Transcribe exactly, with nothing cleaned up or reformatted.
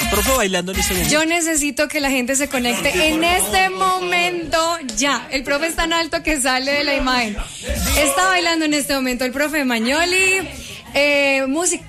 Profe bailando en este momento. Yo necesito que la gente se conecte en este momento ya. El profe es tan alto que sale de la imagen. Está bailando en este momento el profe Magnoli. Eh, música,